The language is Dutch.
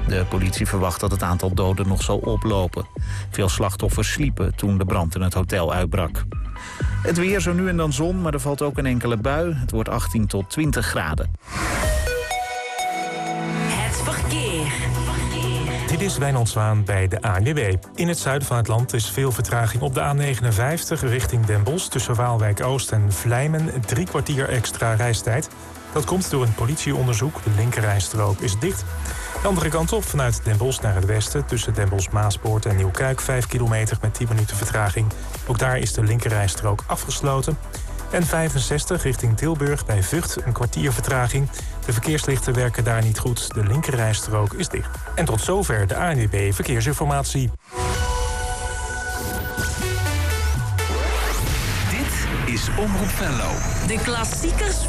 De politie verwacht dat het aantal doden nog zal oplopen. Veel slachtoffers sliepen toen de brand in het hotel uitbrak. Het weer, zo nu en dan zon, maar er valt ook een enkele bui. Het wordt 18 tot 20 graden. Het verkeer. Dit is Wijnand Zwaan bij de ANWB. In het zuiden van het land is veel vertraging op de A59 richting Den Bosch tussen Waalwijk-Oost en Vlijmen. 3 kwartier extra reistijd. Dat komt door een politieonderzoek. De linkerrijstrook is dicht. De andere kant op, vanuit Den Bosch naar het westen, tussen Den Bosch-Maaspoort en Nieuwkuik, 5 kilometer met 10 minuten vertraging. Ook daar is de linkerrijstrook afgesloten. En 65 richting Tilburg bij Vught, een kwartier vertraging. De verkeerslichten werken daar niet goed. De linkerrijstrook is dicht. En tot zover de ANWB Verkeersinformatie. Dit is Omroep Venlo. De klassiekers